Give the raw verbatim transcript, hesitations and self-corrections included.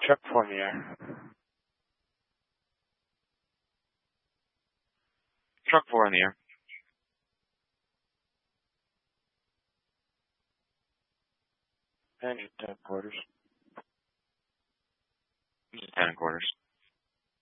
Truck four in the air. Truck four in the air. And ten quarters. Ten quarters.